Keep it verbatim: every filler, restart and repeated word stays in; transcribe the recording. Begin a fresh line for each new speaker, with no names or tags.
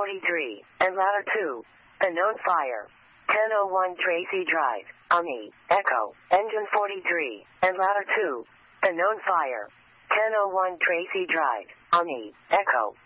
forty-three, and ladder two. Unknown fire. ten oh one Tracy Drive, Omni, Echo, engine forty-three, and ladder two. Unknown fire. ten oh one Tracy Drive, Omni, Echo.